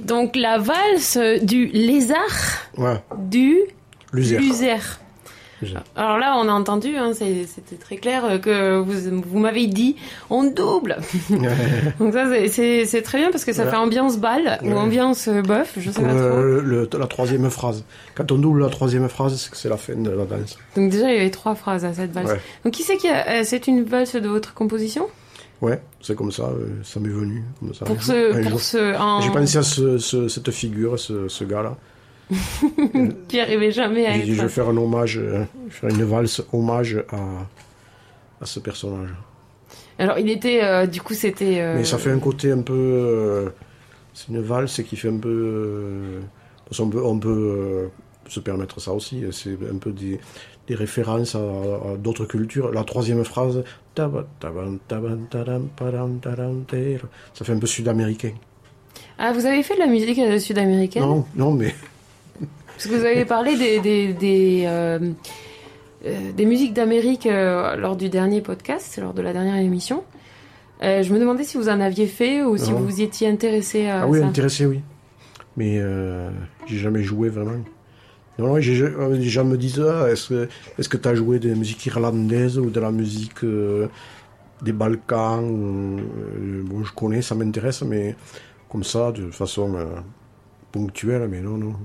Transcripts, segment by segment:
Donc la valse du lézard, du luzère. Alors là, on a entendu, hein, c'était très clair que vous m'avez dit on double. Donc ça, c'est très bien parce que ça fait ambiance bal ou ambiance bœuf, je sais pas trop. La troisième phrase. Quand on double la troisième phrase, c'est la fin de la danse. Donc déjà, il y avait 3 phrases à cette valse. Ouais. Donc qui c'est c'est une valse de votre composition ? Ouais, c'est comme ça, ça m'est venu. Comme ça. J'ai pensé à cette figure, ce gars-là. Qui arrivait jamais à être... Je vais faire un hommage, faire une valse hommage à ce personnage. Alors il était, du coup c'était... Mais ça fait un côté un peu... c'est une valse qui fait un peu... on peut se permettre ça aussi, c'est un peu des références à d'autres cultures. La troisième phrase, ça fait un peu sud-américain. Ah, vous avez fait de la musique sud-américaine ? Non, mais... Parce que vous avez parlé des musiques d'Amérique lors du dernier podcast, lors de la dernière émission. Je me demandais si vous en aviez fait ou si vous vous y étiez intéressé à ça. Ah oui, intéressé, oui. Mais j'ai jamais joué vraiment. Non, les gens me disent est-ce que tu as joué de la musique irlandaise ou de la musique des Balkans Bon, je connais, ça m'intéresse, mais comme ça, de façon ponctuelle, mais non,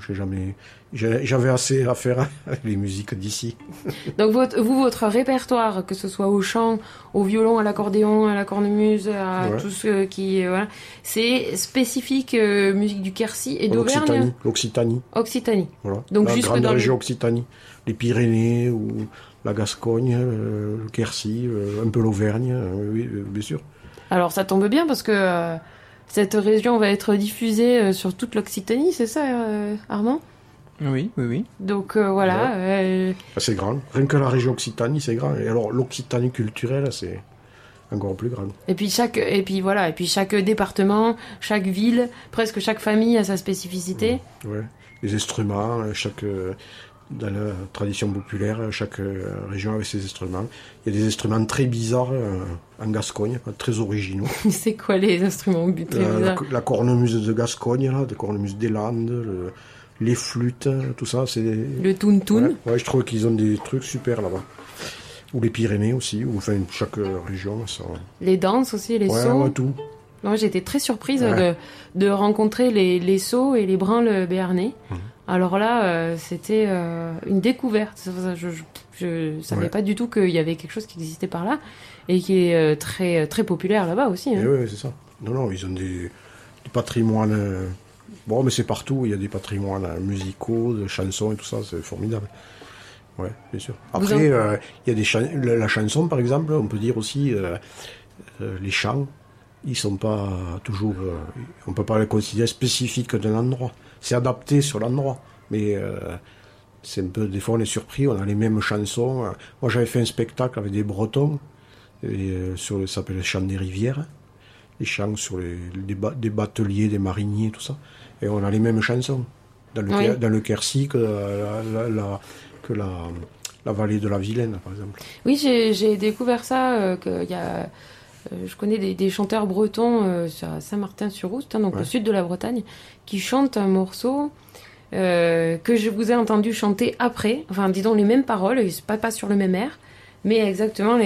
j'avais assez à faire avec les musiques d'ici. Donc votre répertoire, que ce soit au chant, au violon, à l'accordéon, à la cornemuse, à tout ce qui... voilà, c'est spécifique musique du Quercy et d'Auvergne. Occitanie. Voilà. Donc la jusque grande dans région Occitanie. Les Pyrénées ou la Gascogne, le Quercy, un peu l'Auvergne, oui, bien sûr. Alors ça tombe bien parce que cette région va être diffusée sur toute l'Occitanie, c'est ça, Armand ? Oui. Donc voilà. Ouais. C'est grand. Rien que la région Occitanie, c'est grand. Et alors l'Occitanie culturelle, c'est encore plus grand. Et puis chaque département, chaque ville, presque chaque famille a sa spécificité. Ouais. Les instruments, dans la tradition populaire, chaque région avait ses instruments. Il y a des instruments très bizarres en Gascogne, très originaux. C'est quoi les instruments très bizarres ? La cornemuse de Gascogne, des cornemuses des Landes, les flûtes, tout ça. Le toun-toun. Ouais, je trouve qu'ils ont des trucs super là-bas. Ou les Pyrénées aussi, ou enfin chaque région. Ça... Les danses aussi, les sauts. Ouais, tout. Moi, j'étais très surprise de rencontrer les sauts et les branles béarnais. Alors là, c'était une découverte. Je savais pas du tout qu'il y avait quelque chose qui existait par là et qui est très, très populaire là-bas aussi. Hein. Oui, c'est ça. Non, ils ont des patrimoines... Bon, mais c'est partout. Il y a des patrimoines musicaux, de chansons et tout ça. C'est formidable. Ouais, bien sûr. Après, il y a la chanson, par exemple, on peut dire aussi les chants. Ils sont pas toujours... on peut pas les considérer spécifiques d'un endroit. C'est adapté sur l'endroit. Mais c'est un peu... Des fois, on est surpris, on a les mêmes chansons. Moi, j'avais fait un spectacle avec des Bretons. Ça s'appelle le chant des rivières. Les chants sur des bateliers, des mariniers, tout ça. Et on a les mêmes chansons. Dans le Quercy que la vallée de la Vilaine, par exemple. Oui, j'ai découvert ça, qu'il y a... je connais des chanteurs bretons à Saint-Martin-sur-Oust, donc au sud de la Bretagne, qui chantent un morceau que je vous ai entendu chanter après, enfin disons les mêmes paroles, pas sur le même air, mais exactement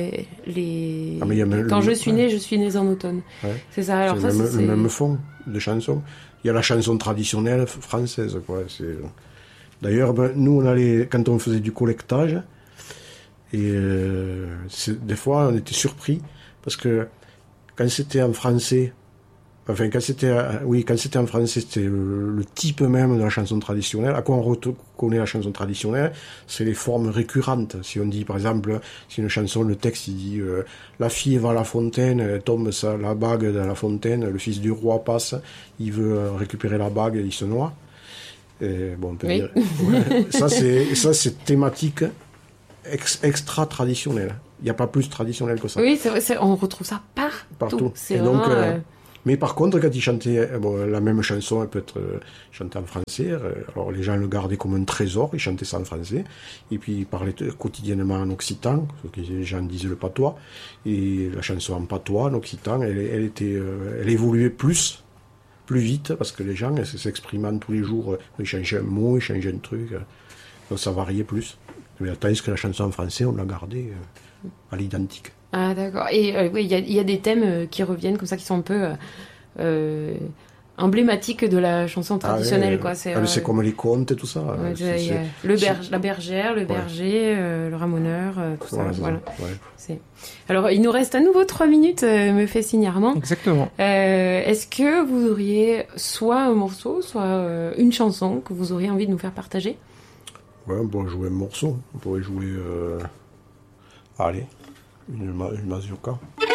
quand je suis née en automne. Ouais. C'est ça. Alors c'est le même fond de chanson. Il y a la chanson traditionnelle française, quoi. D'ailleurs, nous, quand on faisait du collectage, et des fois, on était surpris, parce que quand c'était en français, quand c'était en français, c'était le type même de la chanson traditionnelle. À quoi on reconnaît la chanson traditionnelle ? C'est les formes récurrentes. Si on dit, par exemple, si une chanson, le texte, il dit la fille va à la fontaine, elle tombe la bague dans la fontaine, le fils du roi passe, il veut récupérer la bague, il se noie. Et, bon, on peut dire... Ouais, ça, c'est thématique extra traditionnelle. Il n'y a pas plus traditionnel que ça. Oui, c'est vrai, on retrouve ça partout. C'est donc, mais par contre, quand ils chantaient la même chanson, elle peut être chantée en français. Alors les gens le gardaient comme un trésor, ils chantaient ça en français. Et puis ils parlaient quotidiennement en occitan, ce que les gens disaient le patois. Et la chanson en patois, en occitan, elle évoluait plus plus vite, parce que les gens s'expriment tous les jours, ils changent un mot, ils changent un truc, donc ça variait plus. Mais tandis que la chanson en français, on l'a gardée à l'identique. Ah d'accord. Et oui, il y a des thèmes qui reviennent comme ça, qui sont un peu emblématiques de la chanson traditionnelle, quoi. C'est comme les contes et tout ça. La bergère, le berger, le ramoneur, tout ça. Voilà. Ouais. Alors, il nous reste à nouveau 3 minutes, me fait signe Armand. Exactement. Est-ce que vous auriez soit un morceau, soit une chanson que vous auriez envie de nous faire partager? Ouais, on pourrait jouer un morceau. On pourrait jouer... Allez, une mazurka.